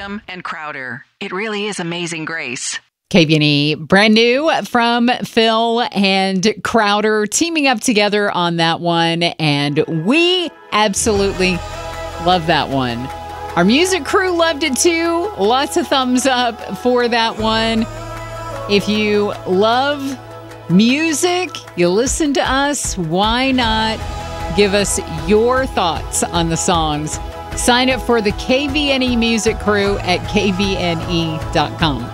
Whigham, and Crowder. It really is Amazing Grace. KVNE, brand new from Phil and Crowder teaming up together on that one. And we absolutely love that one. Our music crew loved it too. Lots of thumbs up for that one. If you love music, you listen to us, why not give us your thoughts on the songs? Sign up for the KVNE Music Crew at kvne.com.